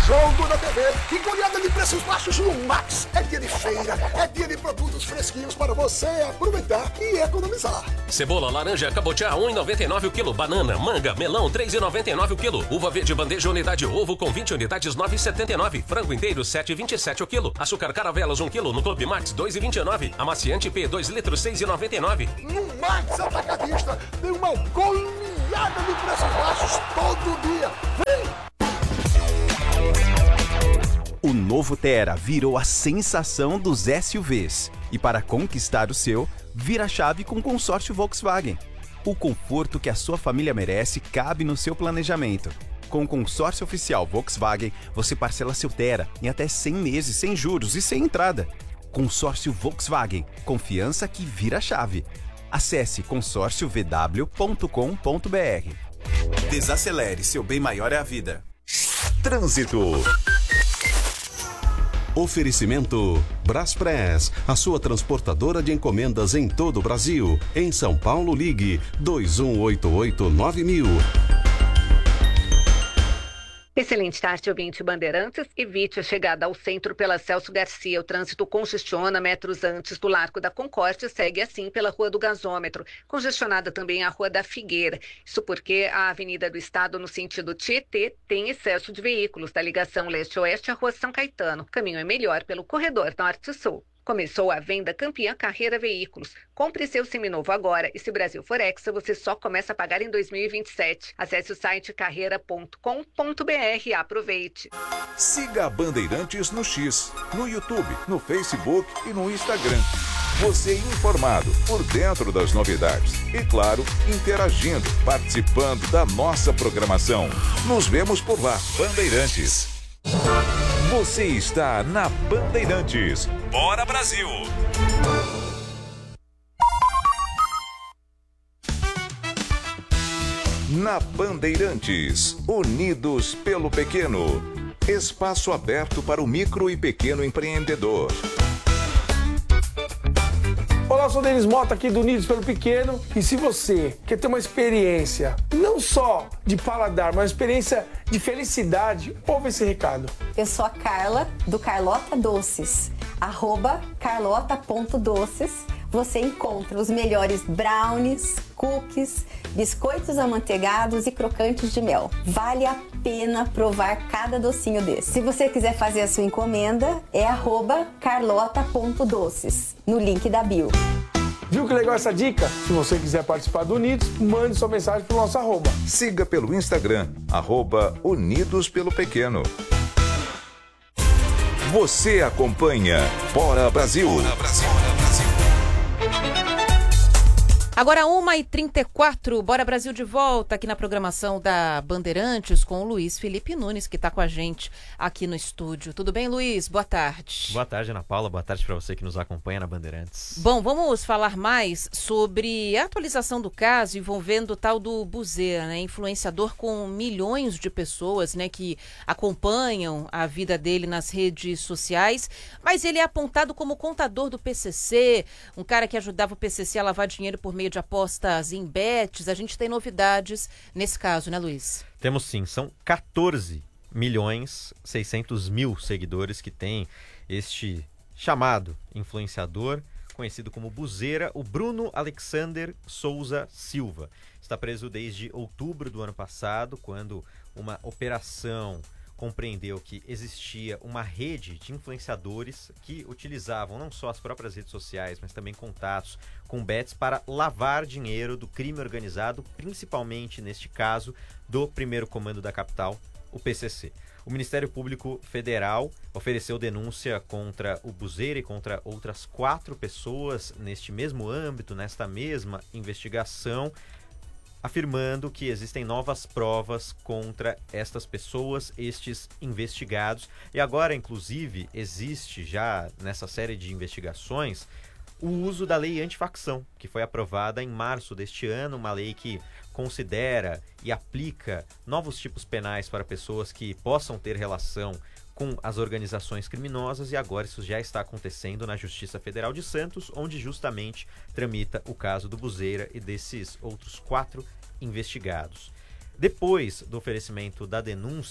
Jogo da TV e goleada de preços baixos no Max. É dia de feira, é dia de produtos fresquinhos para você aproveitar e economizar. Cebola, laranja, cabotiá, 1,99 o quilo. Banana, manga, melão, 3,99 o quilo. Uva verde, bandeja, unidade ovo com 20 unidades, 9,79. Frango inteiro, 7,27 o quilo. Açúcar Caravelas, 1 quilo. No Clube Max, 2,29. Amaciante P, 2 litros, 6,99. No Max Atacadista tem uma goleada de preços baixos todo dia. Vem! O novo Tera virou a sensação dos SUVs. E para conquistar o seu, vira a chave com o consórcio Volkswagen. O conforto que a sua família merece cabe no seu planejamento. Com o consórcio oficial Volkswagen, você parcela seu Tera em até 100 meses sem juros e sem entrada. Consórcio Volkswagen. Confiança que vira a chave. Acesse consórciovw.com.br. Desacelere, seu bem maior é a vida. Trânsito. Oferecimento Braspress, a sua transportadora de encomendas em todo o Brasil. Em São Paulo, ligue 2188-9000. Excelente tarde, ouvinte Bandeirantes. Evite a chegada ao centro pela Celso Garcia. O trânsito congestiona metros antes do Largo da Concórdia, segue assim pela Rua do Gasômetro. Congestionada também a Rua da Figueira. Isso porque a Avenida do Estado, no sentido Tietê, tem excesso de veículos. Da ligação leste-oeste à Rua São Caetano. O caminho é melhor pelo corredor norte-sul. Começou a venda Campeã Carreira Veículos. Compre seu seminovo agora e se Brasil for Hexa, você só começa a pagar em 2027. Acesse o site carreira.com.br e aproveite. Siga a Bandeirantes no X, no YouTube, no Facebook e no Instagram. Você informado, por dentro das novidades. E claro, interagindo, participando da nossa programação. Nos vemos por lá, Bandeirantes. Você está na Bandeirantes. Bora, Brasil! Na Bandeirantes, unidos pelo pequeno. Espaço aberto para o micro e pequeno empreendedor. Olá, eu sou o Denis Mota aqui do Unidos pelo Pequeno. E se você quer ter uma experiência, não só de paladar, mas uma experiência de felicidade, ouve esse recado. Eu sou a Carla, do Carlota Doces. @carlota.doces. Você encontra os melhores brownies, cookies, biscoitos amanteigados e crocantes de mel. Vale a pena provar cada docinho desse. Se você quiser fazer a sua encomenda, é @carlota.doces, no link da bio. Viu que legal essa dica? Se você quiser participar do Unidos, mande sua mensagem pro nosso @. Siga pelo Instagram, @Unidos pelo Pequeno. Você acompanha Bora Brasil. Bora Brasil. Agora 1h34, Bora Brasil de volta aqui na programação da Bandeirantes com o Luiz Felipe Nunes, que está com a gente aqui no estúdio. Tudo bem, Luiz? Boa tarde. Boa tarde, Ana Paula. Boa tarde para você que nos acompanha na Bandeirantes. Bom, vamos falar mais sobre a atualização do caso envolvendo o tal do Buzeira, né? Influenciador com milhões de pessoas, né, que acompanham a vida dele nas redes sociais, mas ele é apontado como contador do PCC, um cara que ajudava o PCC a lavar dinheiro por meio de apostas em bets. A gente tem novidades nesse caso, né, Luiz? Temos sim, são 14.600.000 seguidores que tem este chamado influenciador, conhecido como Buzeira, o Bruno Alexander Souza Silva. Está preso desde outubro do ano passado, quando uma operação compreendeu que existia uma rede de influenciadores que utilizavam não só as próprias redes sociais, mas também contatos com bets para lavar dinheiro do crime organizado, principalmente, neste caso, do primeiro comando da capital, o PCC. O Ministério Público Federal ofereceu denúncia contra o Buzeira e contra outras 4 pessoas neste mesmo âmbito, nesta mesma investigação, afirmando que existem novas provas contra estas pessoas, estes investigados. E agora, inclusive, existe já nessa série de investigações o uso da lei antifacção, que foi aprovada em março deste ano, uma lei que considera e aplica novos tipos penais para pessoas que possam ter relação com as organizações criminosas, e agora isso já está acontecendo na Justiça Federal de Santos, onde justamente tramita o caso do Buzeira e desses outros 4 investigados. Depois do oferecimento da denúncia,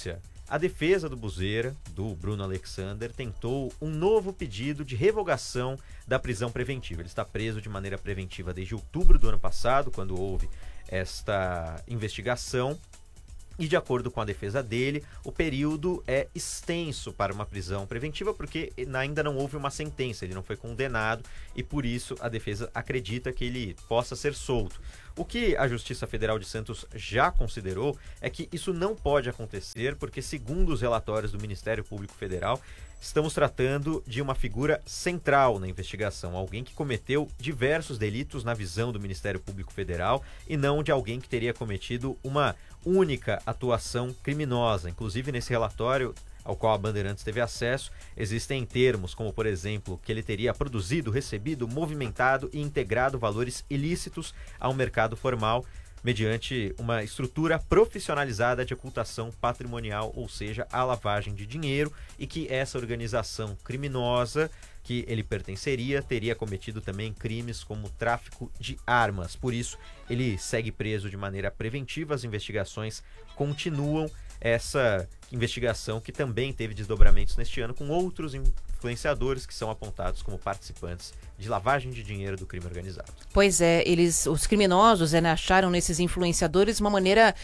a defesa do Buzeira, do Bruno Alexander, tentou um novo pedido de revogação da prisão preventiva. Ele está preso de maneira preventiva desde outubro do ano passado, quando houve esta investigação. E de acordo com a defesa dele, o período é extenso para uma prisão preventiva porque ainda não houve uma sentença, ele não foi condenado e por isso a defesa acredita que ele possa ser solto. O que a Justiça Federal de Santos já considerou é que isso não pode acontecer porque, segundo os relatórios do Ministério Público Federal, estamos tratando de uma figura central na investigação, alguém que cometeu diversos delitos na visão do Ministério Público Federal e não de alguém que teria cometido uma única atuação criminosa. Inclusive, nesse relatório ao qual a Bandeirantes teve acesso, existem termos como, por exemplo, que ele teria produzido, recebido, movimentado e integrado valores ilícitos ao mercado formal mediante uma estrutura profissionalizada de ocultação patrimonial, ou seja, a lavagem de dinheiro, e que essa organização criminosa que ele pertenceria teria cometido também crimes como tráfico de armas. Por isso, ele segue preso de maneira preventiva, as investigações continuam. Essa investigação que também teve desdobramentos neste ano com outros influenciadores que são apontados como participantes de lavagem de dinheiro do crime organizado. Pois é, os criminosos acharam nesses influenciadores uma maneira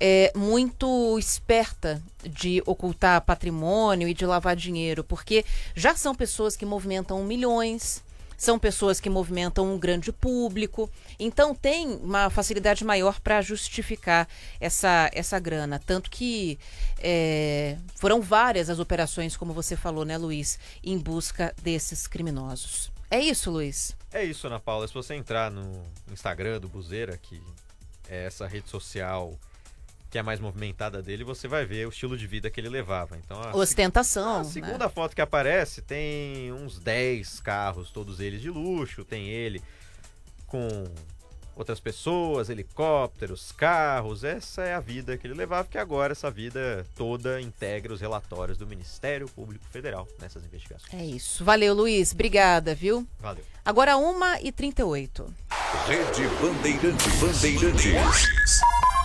muito esperta de ocultar patrimônio e de lavar dinheiro, porque já são pessoas que movimentam milhões, são pessoas que movimentam um grande público, então tem uma facilidade maior para justificar essa grana. Tanto que foram várias as operações, como você falou, né, Luiz, em busca desses criminosos. É isso, Luiz? É isso, Ana Paula. Se você entrar no Instagram do Buzeira, que é essa rede social que é mais movimentada dele, você vai ver o estilo de vida que ele levava. Então, ostentação. A segunda foto que aparece tem uns 10 carros, todos eles de luxo. Tem ele com outras pessoas, helicópteros, carros. Essa é a vida que ele levava, que agora essa vida toda integra os relatórios do Ministério Público Federal nessas investigações. É isso. Valeu, Luiz. Obrigada, viu? Valeu. Agora 1h38. Rede Bandeirantes.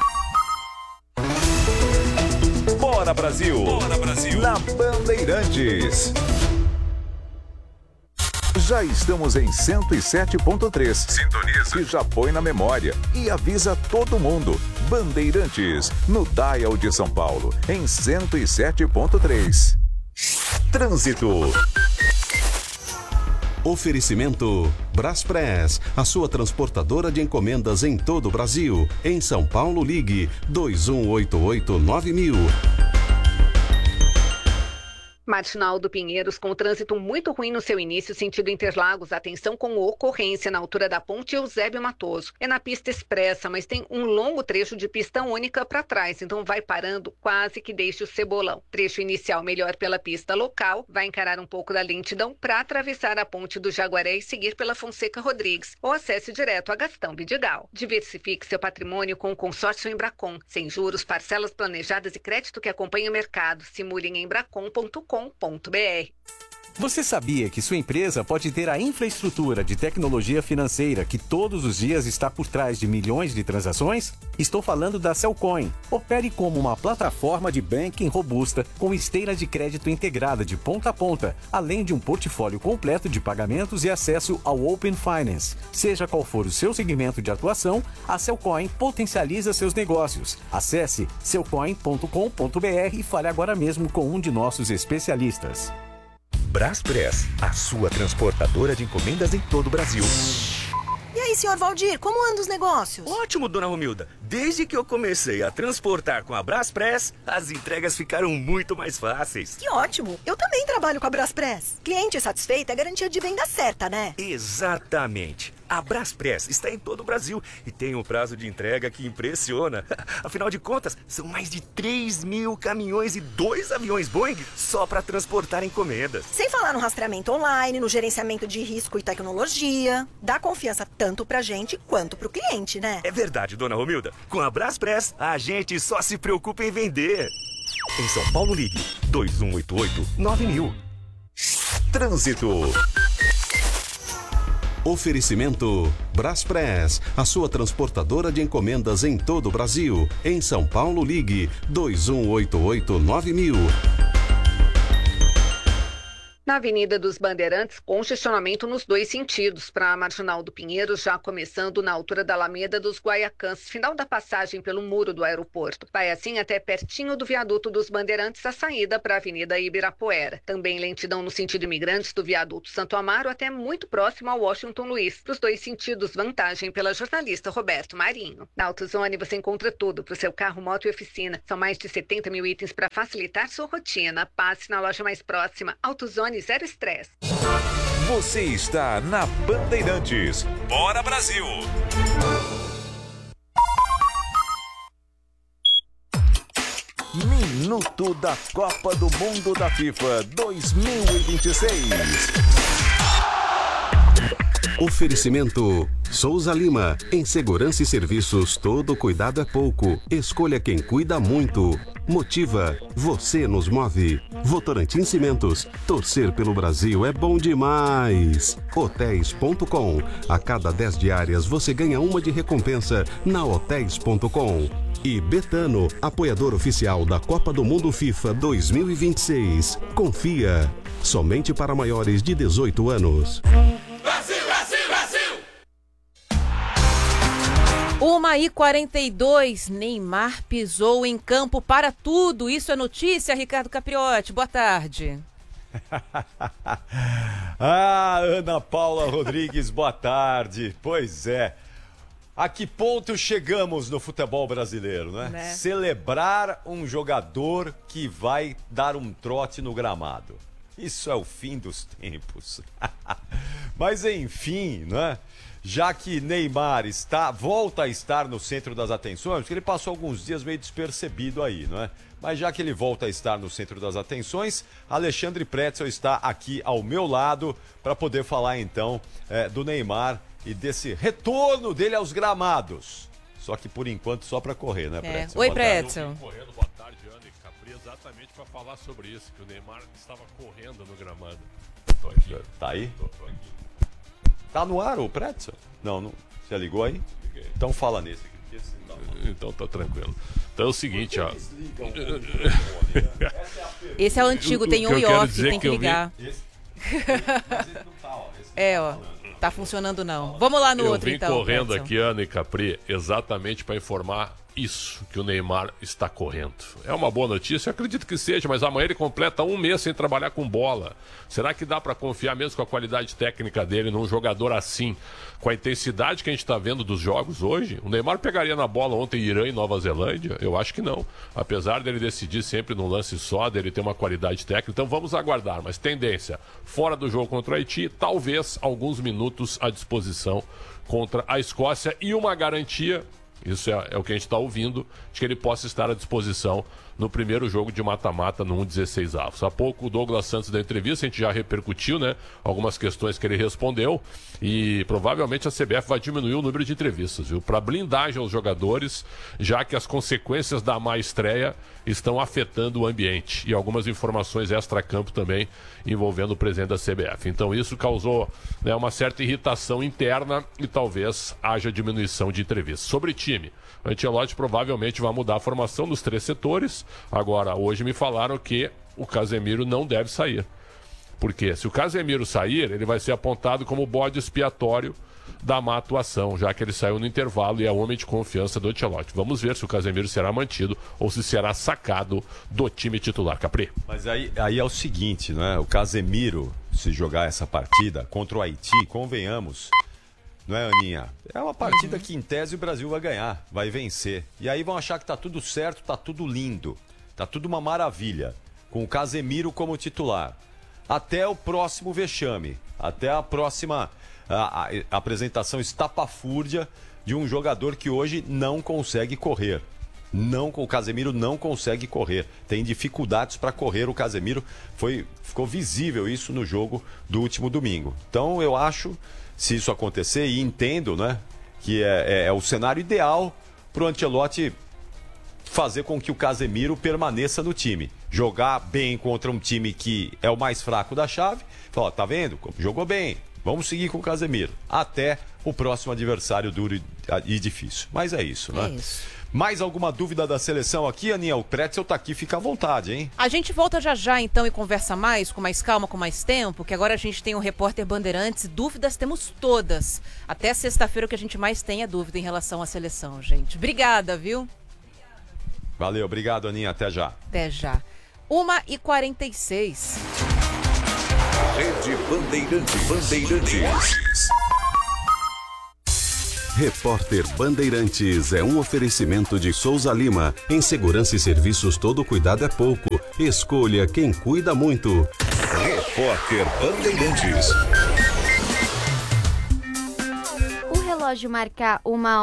Bora Brasil! Bora Brasil! Na Bandeirantes. Já estamos em 107.3. Sintoniza. E já põe na memória. E avisa todo mundo. Bandeirantes, no dial de São Paulo, em 107.3. Trânsito. Oferecimento Braspress, a sua transportadora de encomendas em todo o Brasil. Em São Paulo, ligue 2188-9000. Marginal do Pinheiros, com o trânsito muito ruim no seu início, sentido Interlagos. Atenção com ocorrência na altura da ponte Eusébio Matoso. É na pista expressa, mas tem um longo trecho de pista única para trás, então vai parando quase que deixa o cebolão. Trecho inicial melhor pela pista local, vai encarar um pouco da lentidão para atravessar a ponte do Jaguaré e seguir pela Fonseca Rodrigues, ou acesse direto a Gastão Vidigal. Diversifique seu patrimônio com o consórcio Embracon, sem juros, parcelas planejadas e crédito que acompanha o mercado. Simule em embracon.com.br. Você sabia que sua empresa pode ter a infraestrutura de tecnologia financeira que todos os dias está por trás de milhões de transações? Estou falando da Cellcoin. Opere como uma plataforma de banking robusta com esteira de crédito integrada de ponta a ponta, além de um portfólio completo de pagamentos e acesso ao Open Finance. Seja qual for o seu segmento de atuação, a Cellcoin potencializa seus negócios. Acesse cellcoin.com.br e fale agora mesmo com um de nossos especialistas. Braspress, a sua transportadora de encomendas em todo o Brasil. E aí, senhor Valdir, como andam os negócios? Ótimo, dona Romilda. Desde que eu comecei a transportar com a Braspress, as entregas ficaram muito mais fáceis. Que ótimo! Eu também trabalho com a Braspress. Cliente satisfeito é garantia de venda certa, né? Exatamente. A Braspress está em todo o Brasil e tem um prazo de entrega que impressiona. Afinal de contas, são mais de 3.000 caminhões e 2 aviões Boeing só para transportar encomendas. Sem falar no rastreamento online, no gerenciamento de risco e tecnologia. Dá confiança tanto pra gente quanto pro cliente, né? É verdade, dona Romilda. Com a Braspress, a gente só se preocupa em vender. Em São Paulo, ligue 2188-9000. Trânsito. Oferecimento Braspress, a sua transportadora de encomendas em todo o Brasil. Em São Paulo, ligue 2188-9000. Na Avenida dos Bandeirantes, congestionamento nos dois sentidos, para a Marginal do Pinheiros, já começando na altura da Alameda dos Guaiacãs, final da passagem pelo muro do aeroporto. Vai assim até pertinho do viaduto dos Bandeirantes, a saída para a Avenida Ibirapuera. Também lentidão no sentido imigrantes do viaduto Santo Amaro até muito próximo ao Washington Luiz. Para os dois sentidos, vantagem pela jornalista Roberto Marinho. Na AutoZone você encontra tudo para o seu carro, moto e oficina. São mais de 70 mil itens para facilitar sua rotina. Passe na loja mais próxima. AutoZone, zero estresse. Você está na Bandeirantes. Bora, Brasil! Minuto da Copa do Mundo da FIFA 2026. Oferecimento Souza Lima. Em segurança e serviços, todo cuidado é pouco. Escolha quem cuida muito. Motiva. Você nos move. Votorantim Cimentos. Torcer pelo Brasil é bom demais. Hotéis.com. A cada 10 diárias você ganha uma de recompensa na Hotéis.com. E Betano, apoiador oficial da Copa do Mundo FIFA 2026. Confia. Somente para maiores de 18 anos. 1h42, Neymar pisou em campo para tudo. Isso é notícia, Ricardo Capriotti. Boa tarde. Ana Paula Rodrigues, boa tarde. Pois é. A que ponto chegamos no futebol brasileiro, né? Celebrar um jogador que vai dar um trote no gramado. Isso é o fim dos tempos. Mas enfim, né? Já que Neymar volta a estar no centro das atenções, porque ele passou alguns dias meio despercebido aí, não é? Mas já que ele volta a estar no centro das atenções, Alexandre Pretzel está aqui ao meu lado para poder falar então do Neymar e desse retorno dele aos gramados. Só que por enquanto só para correr, né, Pretzel? Oi, Pretzel. Correndo, boa tarde, Ana e Capri, exatamente para falar sobre isso, que o Neymar estava correndo no gramado. Tô aqui. Tá aí? Tô aqui. Tá no ar o Pretzel? Não. Você ligou aí? Liguei. Então fala nesse aqui. Então tá tranquilo. Então é o seguinte, ó. Esse é o antigo, tem on e off, tem que ligar. Tá funcionando não. Vamos lá no outro então. Eu vim correndo aqui, Ana e Capri, exatamente para informar isso que o Neymar está correndo. É uma boa notícia? Eu acredito que seja, mas amanhã ele completa 1 mês sem trabalhar com bola. Será que dá para confiar mesmo com a qualidade técnica dele num jogador assim, com a intensidade que a gente está vendo dos jogos hoje? O Neymar pegaria na bola ontem Irã e Nova Zelândia? Eu acho que não. Apesar dele decidir sempre num lance só, dele ter uma qualidade técnica. Então vamos aguardar, mas tendência, fora do jogo contra o Haiti, talvez alguns minutos à disposição contra a Escócia e uma garantia. Isso é o que a gente está ouvindo, de que ele possa estar à disposição no primeiro jogo de mata-mata no 1/16avos. Há pouco o Douglas Santos da entrevista, a gente já repercutiu, né? Algumas questões que ele respondeu e provavelmente a CBF vai diminuir o número de entrevistas, viu? Para blindagem aos jogadores, já que as consequências da má estreia estão afetando o ambiente. E algumas informações extra-campo também envolvendo o presidente da CBF. Então isso causou, né, uma certa irritação interna e talvez haja diminuição de entrevistas. Sobre time, o Ancelotti provavelmente vai mudar a formação dos 3 setores. Agora, hoje me falaram que o Casemiro não deve sair. Porque se o Casemiro sair, ele vai ser apontado como bode expiatório da má atuação, já que ele saiu no intervalo e é homem de confiança do Ancelotti. Vamos ver se o Casemiro será mantido ou se será sacado do time titular. Capri. Mas aí é o seguinte, né? O Casemiro, se jogar essa partida contra o Haiti, convenhamos, não é, Aninha? É uma partida que, em tese, o Brasil vai ganhar, vai vencer. E aí vão achar que tá tudo certo, tá tudo lindo, tá tudo uma maravilha, com o Casemiro como titular. Até o próximo vexame, até a próxima a apresentação estapafúrdia de um jogador que hoje não consegue correr. O Casemiro não consegue correr. Tem dificuldades para correr o Casemiro. Ficou visível isso no jogo do último domingo. Então eu acho, se isso acontecer, e entendo, né, que é o cenário ideal para o Ancelotti fazer com que o Casemiro permaneça no time. Jogar bem contra um time que é o mais fraco da chave. Fala, tá vendo? Jogou bem. Vamos seguir com o Casemiro. Até o próximo adversário duro e difícil. Mas é isso, né? É isso. Mais alguma dúvida da seleção aqui, Aninha? O Pretzel tá aqui, fica à vontade, hein? A gente volta já então e conversa mais, com mais calma, com mais tempo, que agora a gente tem o repórter Bandeirantes. Dúvidas temos todas. Até sexta-feira o que a gente mais tem é dúvida em relação à seleção, gente. Obrigada, viu? Valeu, obrigado, Aninha. Até já. Até já. 1h46. Rede Bandeirantes. Repórter Bandeirantes é um oferecimento de Souza Lima. Em segurança e serviços, todo cuidado é pouco. Escolha quem cuida muito. Repórter Bandeirantes. O relógio marca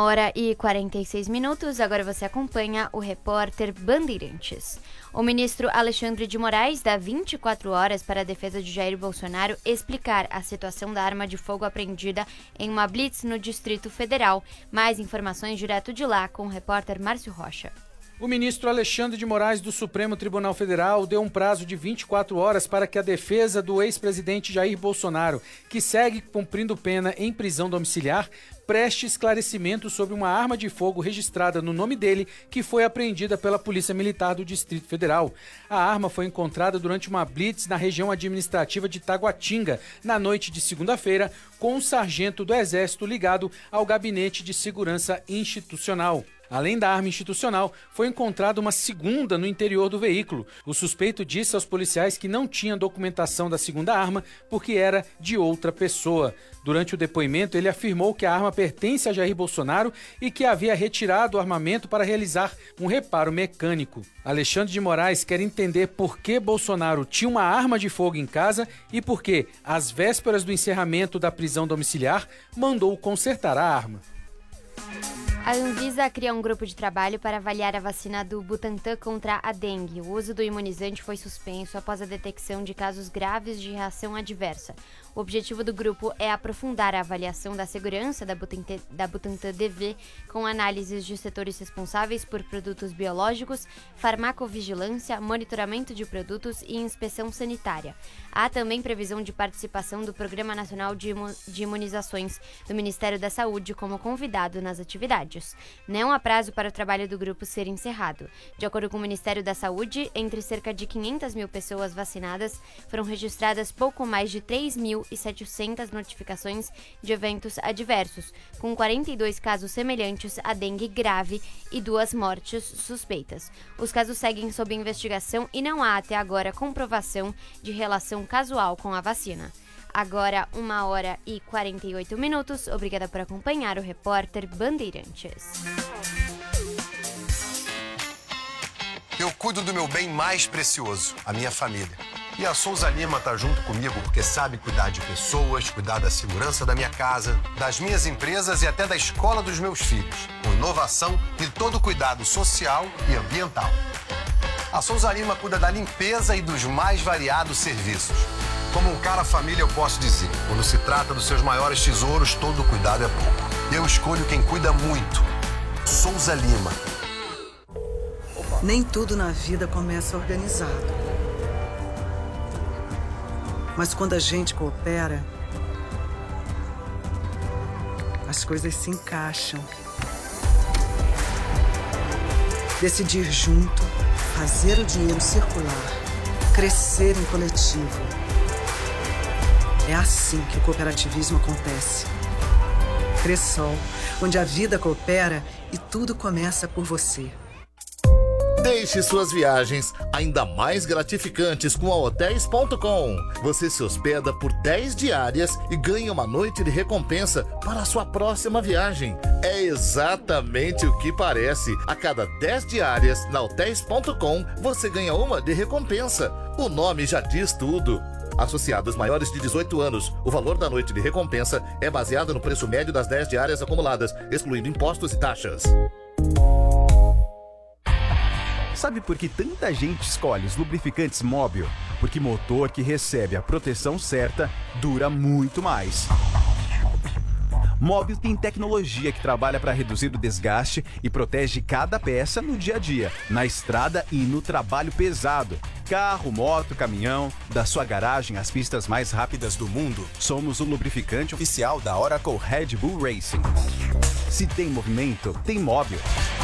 1h46. Agora você acompanha o Repórter Bandeirantes. O ministro Alexandre de Moraes dá 24 horas para a defesa de Jair Bolsonaro explicar a situação da arma de fogo apreendida em uma blitz no Distrito Federal. Mais informações direto de lá com o repórter Márcio Rocha. O ministro Alexandre de Moraes do Supremo Tribunal Federal deu um prazo de 24 horas para que a defesa do ex-presidente Jair Bolsonaro, que segue cumprindo pena em prisão domiciliar, preste esclarecimento sobre uma arma de fogo registrada no nome dele que foi apreendida pela Polícia Militar do Distrito Federal. A arma foi encontrada durante uma blitz na região administrativa de Taguatinga, na noite de segunda-feira, com um sargento do Exército ligado ao Gabinete de Segurança Institucional. Além da arma institucional, foi encontrada uma segunda no interior do veículo. O suspeito disse aos policiais que não tinha documentação da segunda arma porque era de outra pessoa. Durante o depoimento, ele afirmou que a arma pertence a Jair Bolsonaro e que havia retirado o armamento para realizar um reparo mecânico. Alexandre de Moraes quer entender por que Bolsonaro tinha uma arma de fogo em casa e por que, às vésperas do encerramento da prisão domiciliar, mandou consertar a arma. A Anvisa cria um grupo de trabalho para avaliar a vacina do Butantan contra a dengue. O uso do imunizante foi suspenso após a detecção de casos graves de reação adversa. O objetivo do grupo é aprofundar a avaliação da segurança da Butantan DV com análises de setores responsáveis por produtos biológicos, farmacovigilância, monitoramento de produtos e inspeção sanitária. Há também previsão de participação do Programa Nacional de Imunizações do Ministério da Saúde como convidado nas atividades. Não há prazo para o trabalho do grupo ser encerrado. De acordo com o Ministério da Saúde, entre cerca de 500 mil pessoas vacinadas, foram registradas pouco mais de 3.700 notificações de eventos adversos, com 42 casos semelhantes à dengue grave e 2 mortes suspeitas. Os casos seguem sob investigação e não há até agora comprovação de relação casual com a vacina. Agora, 1h48. Obrigada por acompanhar o Repórter Bandeirantes. Eu cuido do meu bem mais precioso, a minha família. E a Souza Lima tá junto comigo porque sabe cuidar de pessoas, cuidar da segurança da minha casa, das minhas empresas e até da escola dos meus filhos, com inovação e todo cuidado social e ambiental. A Souza Lima cuida da limpeza e dos mais variados serviços. Como um cara família, eu posso dizer, quando se trata dos seus maiores tesouros, todo cuidado é pouco. Eu escolho quem cuida muito. Souza Lima. Nem tudo na vida começa organizado. Mas quando a gente coopera, as coisas se encaixam. Decidir junto, fazer o dinheiro circular, crescer em coletivo. É assim que o cooperativismo acontece. Cressol, onde a vida coopera e tudo começa por você. Deixe suas viagens ainda mais gratificantes com a Hotels.com. Você se hospeda por 10 diárias e ganha uma noite de recompensa para a sua próxima viagem. É exatamente o que parece. A cada 10 diárias na Hotels.com, você ganha uma de recompensa. O nome já diz tudo. Associados maiores de 18 anos, o valor da noite de recompensa é baseado no preço médio das 10 diárias acumuladas, excluindo impostos e taxas. Sabe por que tanta gente escolhe os lubrificantes Móbil? Porque motor que recebe a proteção certa dura muito mais. Móbil tem tecnologia que trabalha para reduzir o desgaste e protege cada peça no dia a dia, na estrada e no trabalho pesado. Carro, moto, caminhão, da sua garagem às pistas mais rápidas do mundo, somos o lubrificante oficial da Oracle Red Bull Racing. Se tem movimento, tem móvel.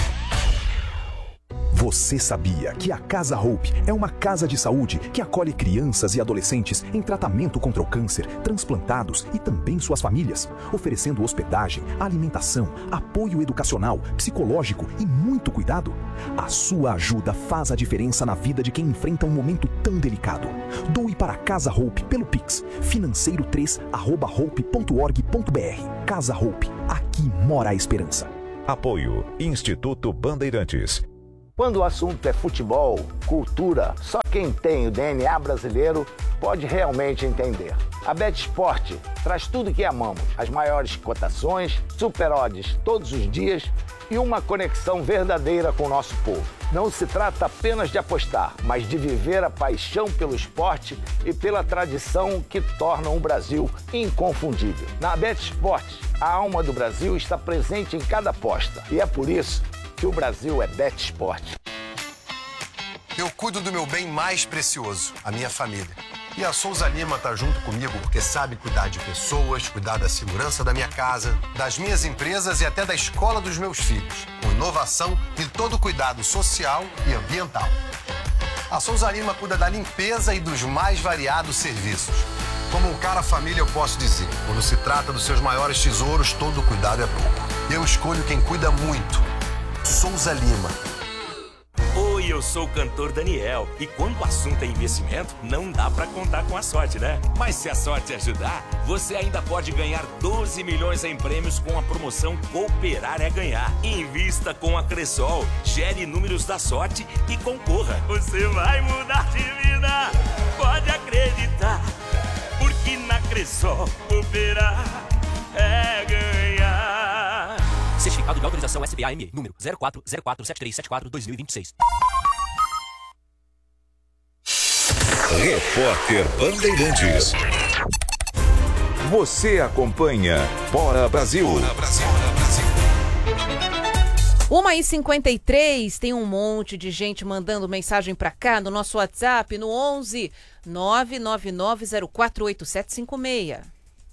Você sabia que a Casa Hope é uma casa de saúde que acolhe crianças e adolescentes em tratamento contra o câncer, transplantados e também suas famílias, oferecendo hospedagem, alimentação, apoio educacional, psicológico e muito cuidado? A sua ajuda faz a diferença na vida de quem enfrenta um momento tão delicado. Doe para a Casa Hope pelo Pix, financeiro3@hope.org.br. Casa Hope, aqui mora a esperança. Apoio Instituto Bandeirantes. Quando o assunto é futebol, cultura, só quem tem o DNA brasileiro pode realmente entender. A BetSport traz tudo que amamos, as maiores cotações, super odds todos os dias e uma conexão verdadeira com o nosso povo. Não se trata apenas de apostar, mas de viver a paixão pelo esporte e pela tradição que tornam o Brasil inconfundível. Na BetSport, a alma do Brasil está presente em cada aposta e é por isso que o Brasil é BetSport. Eu cuido do meu bem mais precioso, a minha família. E a Souza Lima tá junto comigo porque sabe cuidar de pessoas, cuidar da segurança da minha casa, das minhas empresas e até da escola dos meus filhos, com inovação e todo o cuidado social e ambiental. A Souza Lima cuida da limpeza e dos mais variados serviços. Como um cara família, eu posso dizer, quando se trata dos seus maiores tesouros, todo cuidado é pouco. Eu escolho quem cuida muito. Souza Lima. Oi, eu sou o cantor Daniel. E quando o assunto é investimento, não dá pra contar com a sorte, né? Mas se a sorte ajudar, você ainda pode ganhar 12 milhões em prêmios com a promoção Cooperar é Ganhar. Invista com a Cressol, gere números da sorte e concorra. Você vai mudar de vida, pode acreditar. Porque na Cressol, cooperar é ganhar. Certificado de autorização SBAME, número 04047374-2026. Repórter Bandeirantes. Você acompanha Bora Brasil. 1h53, tem um monte de gente mandando mensagem pra cá no nosso WhatsApp, no 11 999048756.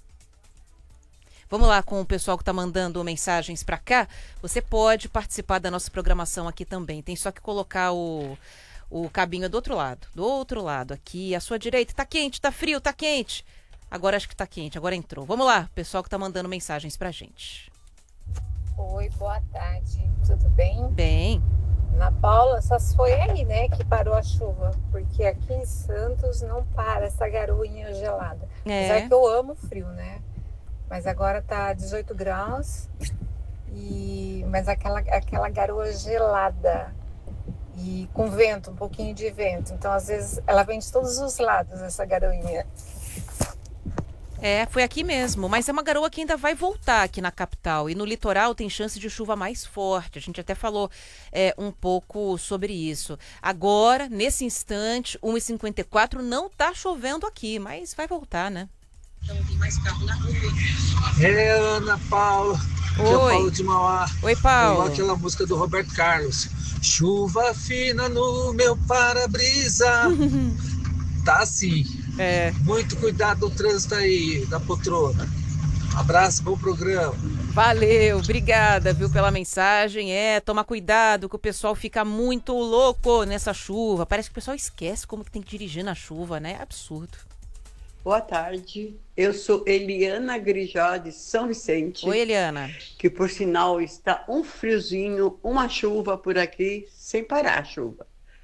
Vamos lá com o pessoal que está mandando mensagens para cá. Você pode participar da nossa programação aqui também. Tem só que colocar o cabinho do outro lado. Do outro lado, aqui, à sua direita. Tá quente, tá frio, tá quente. Agora acho que tá quente, agora entrou. Vamos lá, pessoal que está mandando mensagens pra gente. Oi, boa tarde. Tudo bem? Bem. Ana Paula, só foi aí, né, que parou a chuva. Porque aqui em Santos não para essa garoinha gelada. Apesar que eu amo frio, né? Mas agora tá 18 graus, mas aquela garoa gelada e com vento, um pouquinho de vento. Então, às vezes, ela vem de todos os lados, essa garoinha. Foi aqui mesmo, mas é uma garoa que ainda vai voltar aqui na capital. E no litoral tem chance de chuva mais forte. A gente até falou um pouco sobre isso. Agora, nesse instante, 1h54, não tá chovendo aqui, mas vai voltar, né? Então tem mais carro na rua. Ana Paula. Aqui é o Paulo de Mauá. Oi, Paulo. Igual aquela música do Roberto Carlos. Chuva fina no meu para-brisa. Tá assim. Muito cuidado no trânsito aí, da poltrona. Abraço, bom programa. Valeu, obrigada, viu, pela mensagem. Toma cuidado que o pessoal fica muito louco nessa chuva. Parece que o pessoal esquece como que tem que dirigir na chuva, né? É absurdo. Boa tarde, eu sou Eliana Grijó de São Vicente. Oi, Eliana. Que por sinal está um friozinho, uma chuva por aqui, sem parar a chuva.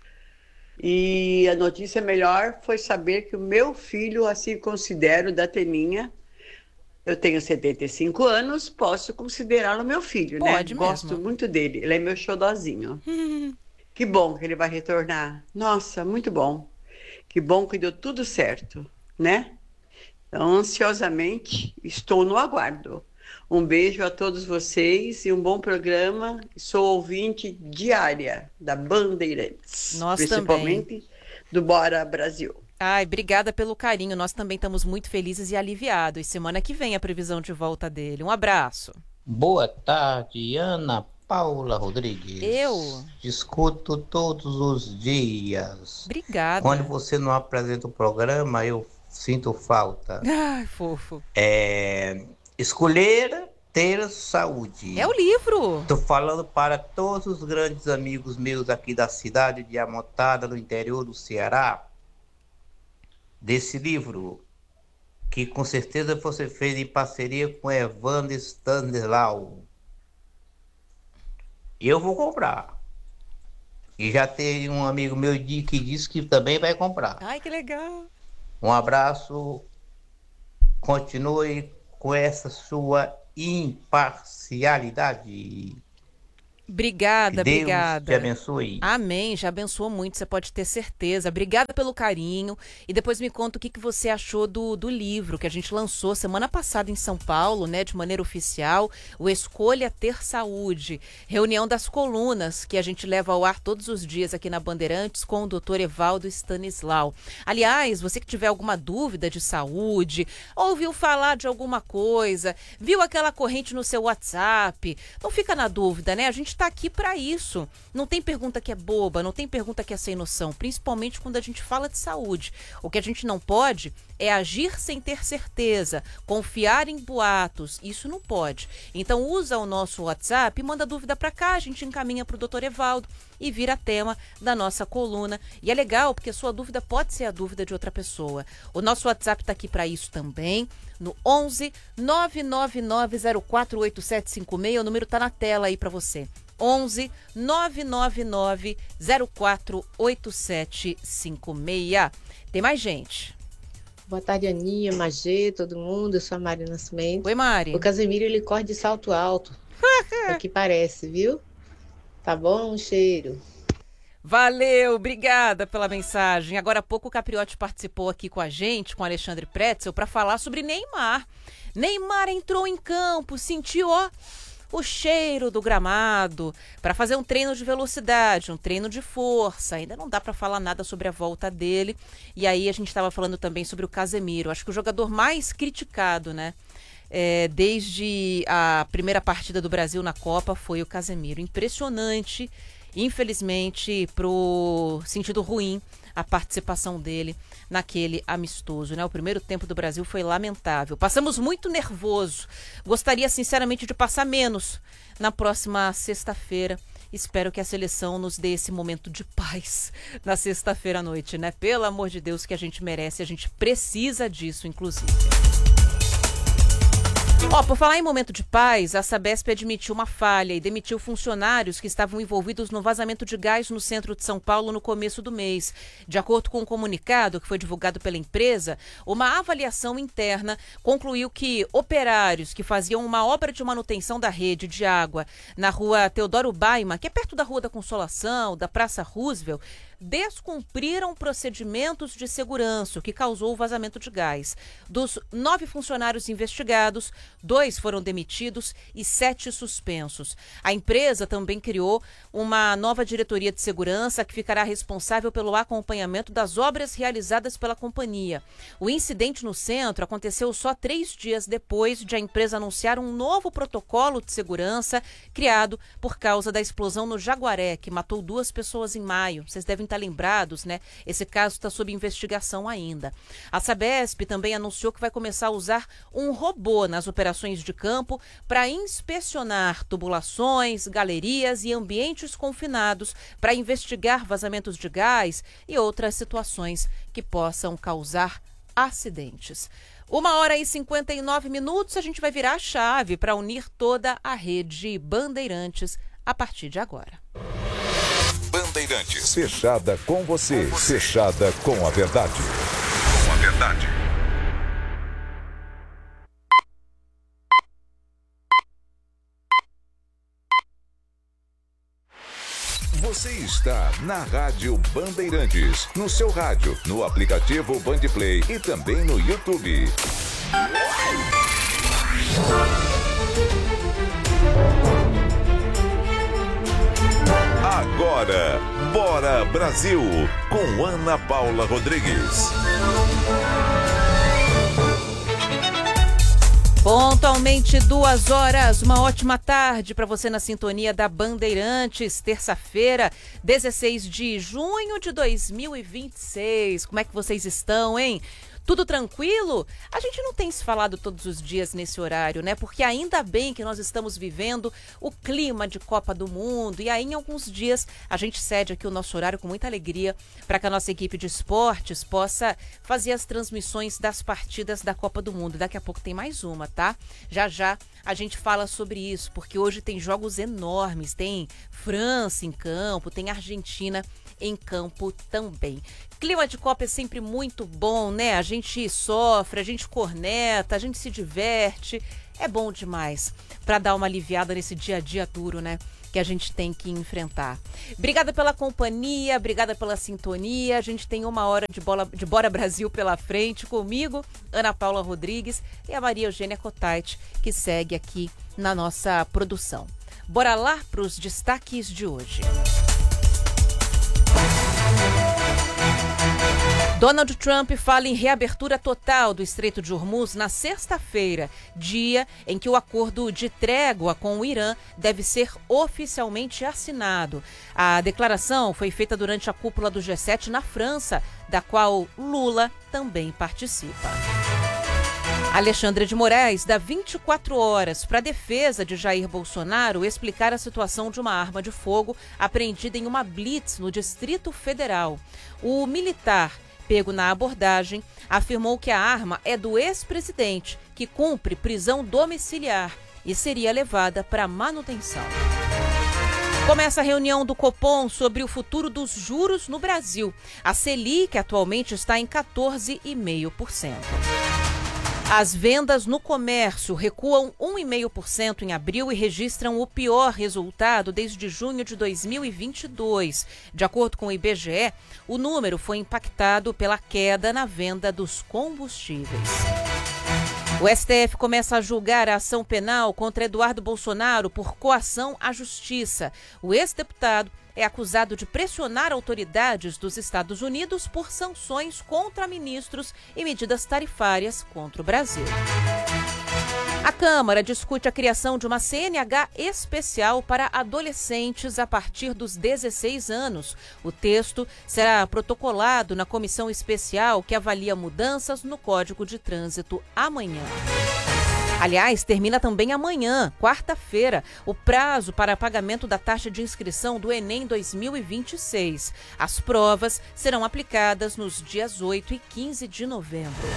E a notícia melhor foi saber que o meu filho, assim considero, da Teninha, eu tenho 75 anos, posso considerá-lo meu filho, né? Pode mesmo. Gosto muito dele, ele é meu xodozinho. Que bom que ele vai retornar. Nossa, muito bom. Que bom que deu tudo certo, né? Então, ansiosamente, estou no aguardo. Um beijo a todos vocês e um bom programa. Sou ouvinte diária da Bandeirantes. Nós principalmente também. Do Bora Brasil. Ai, obrigada pelo carinho. Nós também estamos muito felizes e aliviados. Semana que vem a previsão de volta dele. Um abraço. Boa tarde, Ana Paula Rodrigues. Eu? Te escuto todos os dias. Obrigada. Quando você não apresenta o programa, eu sinto falta. Ai, fofo. Escolher ter saúde. É o livro. Estou falando para todos os grandes amigos meus aqui da cidade de Amontada, no interior do Ceará, desse livro, que com certeza você fez em parceria com Evandro Stanislau. Eu vou comprar. E já tem um amigo meu que disse que também vai comprar. Ai, que legal. Um abraço. Continue com essa sua imparcialidade. Obrigada, Deus obrigada. te abençoe. Amém, já abençoou muito, você pode ter certeza. Obrigada pelo carinho. E depois me conta o que você achou do livro que a gente lançou semana passada em São Paulo, né, de maneira oficial, o Escolha Ter Saúde. Reunião das colunas que a gente leva ao ar todos os dias aqui na Bandeirantes com o Dr. Evaldo Stanislau. Aliás, você que tiver alguma dúvida de saúde, ouviu falar de alguma coisa, viu aquela corrente no seu WhatsApp, não fica na dúvida, né? A gente está aqui para isso. Não tem pergunta que é boba, não tem pergunta que é sem noção, principalmente quando a gente fala de saúde. O que a gente não pode é agir sem ter certeza, confiar em boatos, isso não pode. Então usa o nosso WhatsApp e manda dúvida para cá, a gente encaminha para o Dr. Evaldo e vira tema da nossa coluna. E é legal porque sua dúvida pode ser a dúvida de outra pessoa. O nosso WhatsApp está aqui para isso também, no 11 999 048756, o número está na tela aí para você. 11 999 048756. Tem mais gente. Boa tarde, Aninha, Magê, todo mundo. Eu sou a Mari Nascimento. Oi, Mari. O Casemiro, ele corre de salto alto. É o que parece, viu? Tá bom? Um cheiro. Valeu, obrigada pela mensagem. Agora há pouco o Capriotti participou aqui com a gente, com o Alexandre Pretzel, para falar sobre Neymar. Neymar entrou em campo, sentiu, o cheiro do gramado para fazer um treino de velocidade, um treino de força. Ainda não dá para falar nada sobre a volta dele. E aí a gente estava falando também sobre o Casemiro. Acho que o jogador mais criticado, né? Desde a primeira partida do Brasil na Copa foi o Casemiro. Impressionante, infelizmente, pro sentido ruim, a participação dele naquele amistoso, né? O primeiro tempo do Brasil foi lamentável. Passamos muito nervoso. Gostaria, sinceramente, de passar menos na próxima sexta-feira. Espero que a seleção nos dê esse momento de paz na sexta-feira à noite, né? Pelo amor de Deus, que a gente merece, a gente precisa disso, inclusive. Por falar em momento de paz, a Sabesp admitiu uma falha e demitiu funcionários que estavam envolvidos no vazamento de gás no centro de São Paulo no começo do mês. De acordo com um comunicado que foi divulgado pela empresa, uma avaliação interna concluiu que operários que faziam uma obra de manutenção da rede de água na rua Teodoro Baima, que é perto da Rua da Consolação, da Praça Roosevelt, descumpriram procedimentos de segurança, o que causou o vazamento de gás. Dos 9 funcionários investigados, 2 foram demitidos e 7 suspensos. A empresa também criou uma nova diretoria de segurança que ficará responsável pelo acompanhamento das obras realizadas pela companhia. O incidente no centro aconteceu só 3 dias depois de a empresa anunciar um novo protocolo de segurança criado por causa da explosão no Jaguaré, que matou 2 pessoas em maio. Vocês devem estar lembrados, né? Esse caso está sob investigação ainda. A Sabesp também anunciou que vai começar a usar um robô nas operações de campo para inspecionar tubulações, galerias e ambientes confinados para investigar vazamentos de gás e outras situações que possam causar acidentes. 1h59, a gente vai virar a chave para unir toda a rede Bandeirantes a partir de agora. Bandeirantes. Fechada com você. Fechada com a verdade. Com a verdade. Você está na Rádio Bandeirantes, no seu rádio, no aplicativo Bandplay e também no YouTube. Agora, Bora Brasil, com Ana Paula Rodrigues. Pontualmente 2 horas, uma ótima tarde para você na sintonia da Bandeirantes, terça-feira, 16 de junho de 2026. Como é que vocês estão, hein? Tudo tranquilo? A gente não tem se falado todos os dias nesse horário, né? Porque ainda bem que nós estamos vivendo o clima de Copa do Mundo e aí em alguns dias a gente cede aqui o nosso horário com muita alegria para que a nossa equipe de esportes possa fazer as transmissões das partidas da Copa do Mundo. Daqui a pouco tem mais uma, tá? Já já a gente fala sobre isso, porque hoje tem jogos enormes, tem França em campo, tem Argentina em campo também. Clima de Copa é sempre muito bom, né? A gente sofre, a gente corneta, a gente se diverte. É bom demais para dar uma aliviada nesse dia a dia duro, né? Que a gente tem que enfrentar. Obrigada pela companhia, obrigada pela sintonia. A gente tem 1 hora de Bora Brasil pela frente comigo, Ana Paula Rodrigues e a Maria Eugênia Cotait, que segue aqui na nossa produção. Bora lá para os destaques de hoje. Donald Trump fala em reabertura total do Estreito de Hormuz na sexta-feira, dia em que o acordo de trégua com o Irã deve ser oficialmente assinado. A declaração foi feita durante a cúpula do G7 na França, da qual Lula também participa. Alexandre de Moraes dá 24 horas para a defesa de Jair Bolsonaro explicar a situação de uma arma de fogo apreendida em uma blitz no Distrito Federal. O militar, pego na abordagem, afirmou que a arma é do ex-presidente, que cumpre prisão domiciliar e seria levada para manutenção. Começa a reunião do Copom sobre o futuro dos juros no Brasil. A Selic atualmente está em 14,5%. As vendas no comércio recuam 1,5% em abril e registram o pior resultado desde junho de 2022. De acordo com o IBGE, o número foi impactado pela queda na venda dos combustíveis. O STF começa a julgar a ação penal contra Eduardo Bolsonaro por coação à justiça. O ex-deputado é acusado de pressionar autoridades dos Estados Unidos por sanções contra ministros e medidas tarifárias contra o Brasil. A Câmara discute a criação de uma CNH especial para adolescentes a partir dos 16 anos. O texto será protocolado na comissão especial que avalia mudanças no Código de Trânsito amanhã. Aliás, termina também amanhã, quarta-feira, o prazo para pagamento da taxa de inscrição do Enem 2026. As provas serão aplicadas nos dias 8 e 15 de novembro.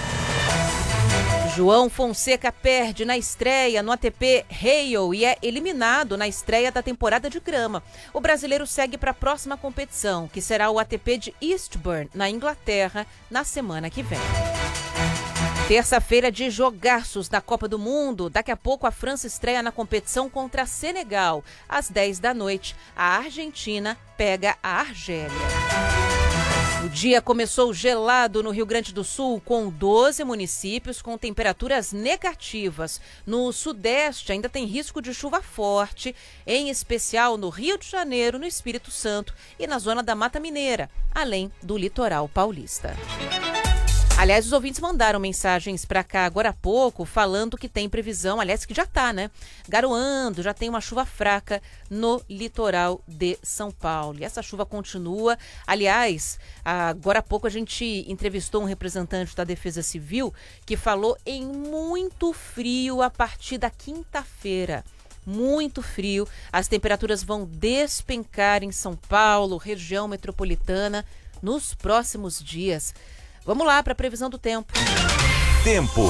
João Fonseca perde na estreia no ATP Hale e é eliminado na estreia da temporada de grama. O brasileiro segue para a próxima competição, que será o ATP de Eastbourne, na Inglaterra, na semana que vem. Terça-feira de jogaços na Copa do Mundo. Daqui a pouco a França estreia na competição contra Senegal. Às 10 da noite, a Argentina pega a Argélia. O dia começou gelado no Rio Grande do Sul, com 12 municípios com temperaturas negativas. No Sudeste ainda tem risco de chuva forte, em especial no Rio de Janeiro, no Espírito Santo e na zona da Mata Mineira, além do litoral paulista. Aliás, os ouvintes mandaram mensagens para cá agora há pouco, falando que tem previsão, aliás, que já está, né? Garoando, já tem uma chuva fraca no litoral de São Paulo. E essa chuva continua. Aliás, agora há pouco a gente entrevistou um representante da Defesa Civil que falou em muito frio a partir da quinta-feira. Muito frio. As temperaturas vão despencar em São Paulo, região metropolitana, nos próximos dias. Vamos lá para a previsão do tempo. Tempo.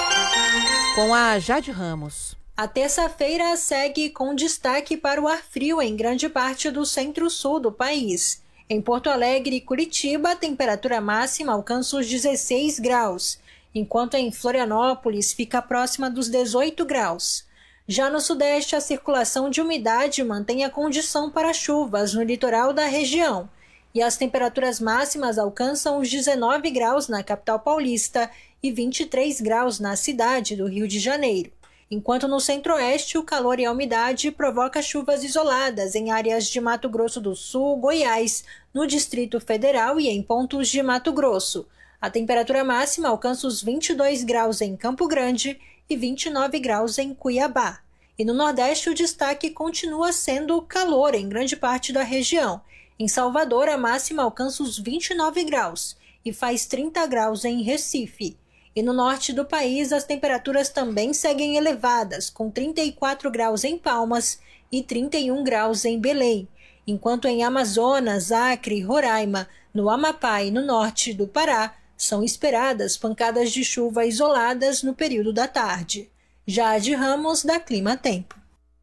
Com a Jade Ramos. A terça-feira segue com destaque para o ar frio em grande parte do centro-sul do país. Em Porto Alegre e Curitiba, a temperatura máxima alcança os 16 graus, enquanto em Florianópolis fica próxima dos 18 graus. Já no sudeste, a circulação de umidade mantém a condição para chuvas no litoral da região. E as temperaturas máximas alcançam os 19 graus na capital paulista e 23 graus na cidade do Rio de Janeiro. Enquanto no centro-oeste, o calor e a umidade provoca chuvas isoladas em áreas de Mato Grosso do Sul, Goiás, no Distrito Federal e em pontos de Mato Grosso. A temperatura máxima alcança os 22 graus em Campo Grande e 29 graus em Cuiabá. E no Nordeste, o destaque continua sendo o calor em grande parte da região. Em Salvador, a máxima alcança os 29 graus e faz 30 graus em Recife. E no norte do país, as temperaturas também seguem elevadas, com 34 graus em Palmas e 31 graus em Belém. Enquanto em Amazonas, Acre, Roraima, no Amapá e no norte do Pará, são esperadas pancadas de chuva isoladas no período da tarde. Jade Ramos, da Clima Tempo.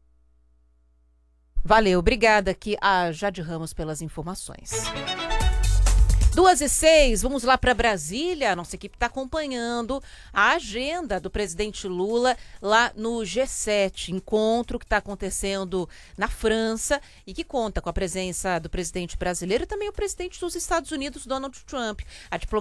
Valeu, obrigada aqui a Jade Ramos pelas informações. 2h06, vamos lá para Brasília. A nossa equipe está acompanhando a agenda do presidente Lula lá no G7, encontro que está acontecendo na França e que conta com a presença do presidente brasileiro e também o presidente dos Estados Unidos, Donald Trump. A